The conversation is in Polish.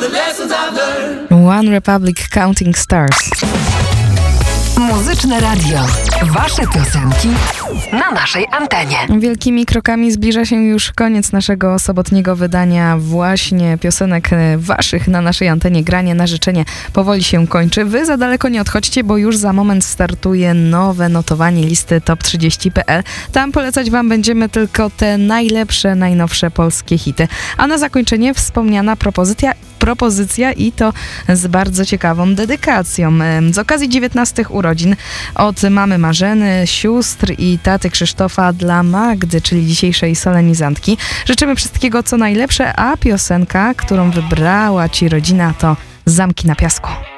One Republic Counting Stars. Muzyczne radio. Wasze piosenki na naszej antenie. Wielkimi krokami zbliża się już koniec naszego sobotniego wydania właśnie piosenek waszych na naszej antenie. Granie na życzenie powoli się kończy. Wy za daleko nie odchodźcie, bo już za moment startuje nowe notowanie listy top30.pl. Tam polecać wam będziemy tylko te najlepsze, najnowsze polskie hity. A na zakończenie wspomniana propozycja i to z bardzo ciekawą dedykacją. Z okazji 19 urodzin od mamy Marzeny, sióstr i taty Krzysztofa dla Magdy, czyli dzisiejszej solenizantki. Życzymy wszystkiego co najlepsze, a piosenka, którą wybrała ci rodzina, to Zamki na piasku.